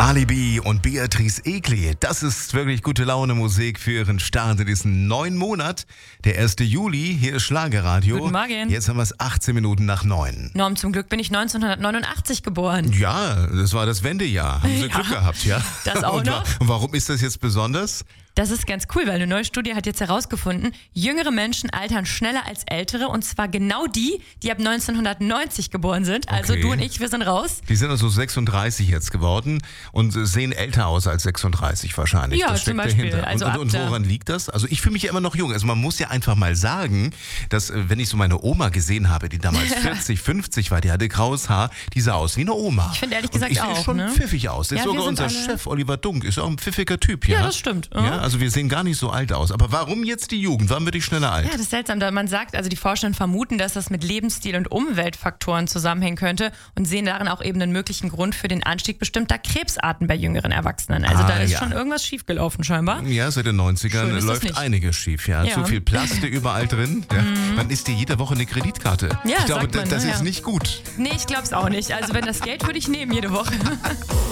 Alibi und Beatrice Egli, das ist wirklich gute Laune Musik für ihren Start in diesen neuen Monat. Der 1. Juli, hier ist Schlagerradio. Guten Morgen. Jetzt haben wir es 18 Minuten nach 9. Norm, zum Glück bin ich 1989 geboren. Ja, das war das Wendejahr. Haben Sie Glück gehabt, ja? Das auch noch. Und warum ist das jetzt besonders? Das ist ganz cool, weil eine neue Studie hat jetzt herausgefunden, jüngere Menschen altern schneller als ältere, und zwar genau die ab 1990 geboren sind. Also Okay. du und ich, wir sind raus. Die sind also 36 jetzt geworden und sehen älter aus als 36 wahrscheinlich. Ja, das steckt zum Beispiel. dahinter. Also und woran liegt das? Also ich fühle mich ja immer noch jung. Also man muss ja einfach mal sagen, dass wenn ich so meine Oma gesehen habe, die damals 40, 50 war, die hatte graues Haar, die sah aus wie eine Oma. Ich finde ehrlich Und gesagt ich auch, sehe schon ne? pfiffig aus. Ja, Sogar wir sind unser alle- Chef Oliver Dunk ist auch ein pfiffiger Typ. Ja, Ja, das stimmt. Ja, also wir sehen gar nicht so alt aus. Aber warum jetzt die Jugend? Warum wird die schneller alt? Ja, das ist seltsam. Da man sagt, also die Forschenden vermuten, dass das mit Lebensstil und Umweltfaktoren zusammenhängen könnte und sehen darin auch eben einen möglichen Grund für den Anstieg bestimmter Krebsarten bei jüngeren Erwachsenen. Also da ist ja. schon irgendwas schiefgelaufen scheinbar. Ja, seit den 90ern Schön ist das läuft nicht. einiges schief. Ja. Ja. Zu viel Plaste überall drin. Ja. Man isst dir jede Woche eine Kreditkarte. Ja, ich glaube, sagt man, das ne? ist Ja. nicht gut. Nee, ich glaube es auch nicht. Also wenn das Geld würde ich nehmen jede Woche.